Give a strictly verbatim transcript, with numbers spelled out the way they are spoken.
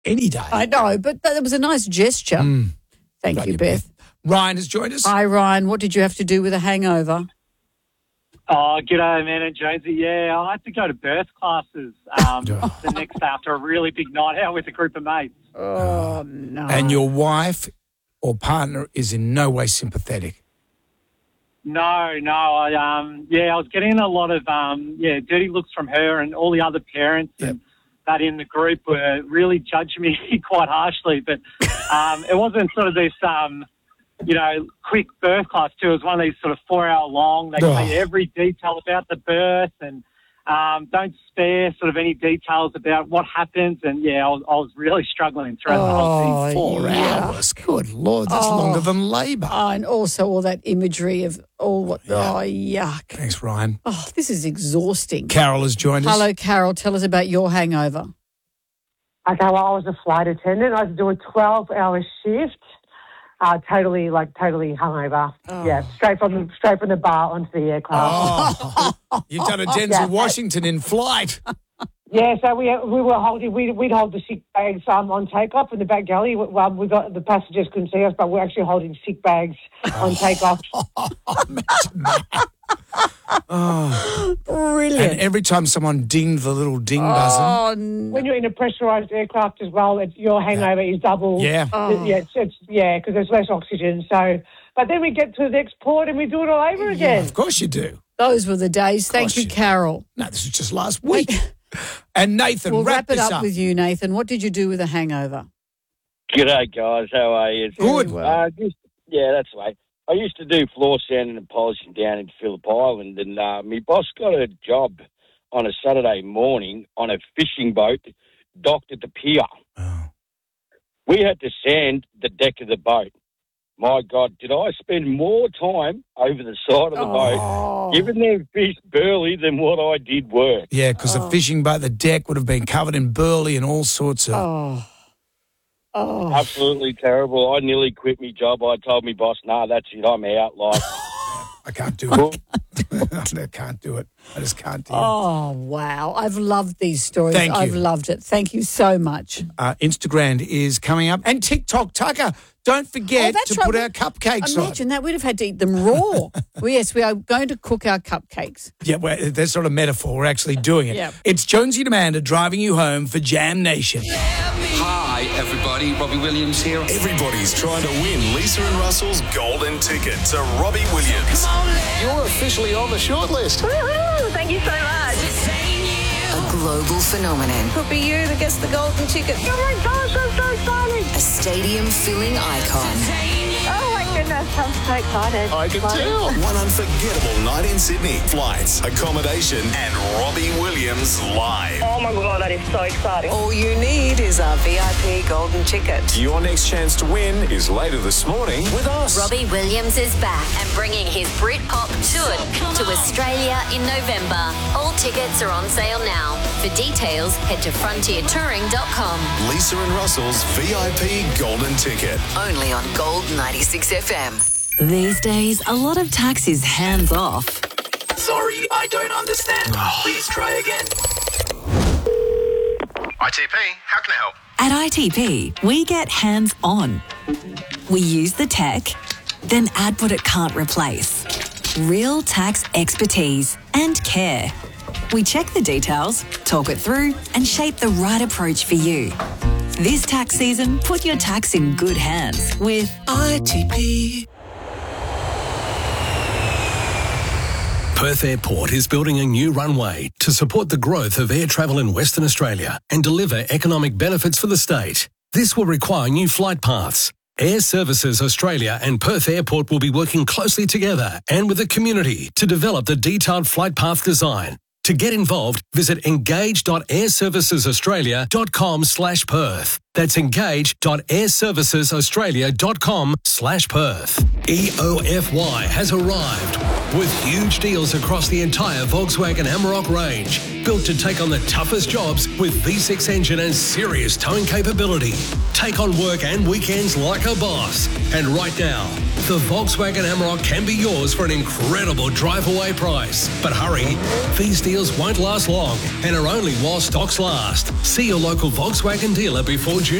any day. I know, but that was a nice gesture. Mm. Thank Got you, you, Beth. Ryan has joined us. Hi, Ryan. What did you have to do with a hangover? Oh, g'day, man, and Jonesy. Yeah, I had to go to birth classes um, the next day after a really big night out with a group of mates. Oh, no. And your wife or partner is in no way sympathetic. No, no, I um, yeah, I was getting a lot of um, yeah, dirty looks from her and all the other parents Yep. and that in the group were really judging me quite harshly. But um, it wasn't sort of this um, you know, quick birth class too. It was one of these sort of four hour long. They Oh. tell you every detail about the birth and um, don't spare sort of any details about what happens. And yeah, I was, I was really struggling throughout the whole thing. Four yeah. hours. Good Lord, that's Oh. longer than labour. Oh, and also all that imagery of all what, Yeah. oh, yuck. Thanks, Ryan. Oh, this is exhausting. Carol has joined us. Hello, Carol. Tell us about your hangover. Okay, well, I was a flight attendant. I had to do a twelve-hour shift. Uh, totally, like, totally hungover. Oh. Yeah, straight from the straight from the bar onto the aircraft. Oh, you've done a Denzel Yeah. Washington in flight. Yeah, so we we were holding we we'd hold the sick bags um, on takeoff in the back galley. Well, we got the passengers couldn't see us, but we're actually holding sick bags on takeoff. Imagine that. Oh. Brilliant. And every time someone dinged the little ding buzzer. Oh, no. When you're in a pressurised aircraft as well, it's, your hangover is double. Yeah. Oh. Yeah, it's, it's, yeah, because there's less oxygen. So, but then we get to the next port and we do it all over again. Of course you do. Those were the days. Thank course you, you do. Carol. No, this was just last week. And Nathan, We'll wrap, wrap it this up, with you, Nathan. What did you do with a hangover? G'day, guys. How are you? Good. Very well. Uh, just, yeah, that's the way. I used to do floor sanding and polishing down in Phillip Island, and uh, my boss got a job on a Saturday morning on a fishing boat docked at the pier. Oh. We had to sand the deck of the boat. My God, did I spend more time over the side of the boat Oh. giving them fish burley than what I did work? Yeah, because the fishing boat, the deck would have been covered in burley and all sorts of... Oh. Oh. Absolutely terrible. I nearly quit my job. I told my boss, no, that's it, I'm out. Like, I can't do it. I can't do it. I just can't do it. Oh, wow. I've loved these stories. Thank you. I've loved it. Thank you so much. Uh, Instagram is coming up. And TikTok, Tucker, don't forget Oh, that's to right. put our cupcakes on. Imagine that. We'd have had to eat them raw. Well, yes, we are going to cook our cupcakes. Yeah, well, that's sort of metaphor. We're actually doing it. Yeah. It's Jonesy and Amanda driving you home for Jam Nation. Hi, everybody. Robbie Williams here. Everybody's trying to win Lisa and Russell's golden ticket to Robbie Williams. You're officially on the shortlist. Woohoo! Thank you so much. A global phenomenon. Could be you that gets the golden ticket. Oh my gosh, I'm so excited. A stadium-filling icon. Oh my goodness, I'm so excited. I can tell. One unforgettable night in Sydney. Flights, accommodation, and Robbie Williams live. Oh my god, that is so exciting. All you need is a V I P golden ticket. Your next chance to win is later this morning with us. Robbie Williams is back and bringing his Britpop tour to Australia in November. All tickets are on sale now. For details, head to frontier touring dot com. Lisa and Russell's V I P golden ticket. Only on Gold ninety-six F M. These days, a lot of tax is hands off. Sorry, I don't understand. Please try again. I T P, how can I help? At I T P, we get hands on. We use the tech, then add what it can't replace. Real tax expertise and care. We check the details, talk it through, and shape the right approach for you. This tax season, put your tax in good hands with I T P. Perth Airport is building a new runway to support the growth of air travel in Western Australia and deliver economic benefits for the state. This will require new flight paths. Air Services Australia and Perth Airport will be working closely together and with the community to develop the detailed flight path design. To get involved, visit engage dot air services australia dot com slash Perth. That's engage dot air services australia dot com slash Perth. E O F Y has arrived with huge deals across the entire Volkswagen Amarok range. Built to take on the toughest jobs with V six engine and serious towing capability. Take on work and weekends like a boss. And right now, The Volkswagen Amarok can be yours for an incredible drive-away price. But hurry, these deals won't last long and are only while stocks last. See your local Volkswagen dealer before June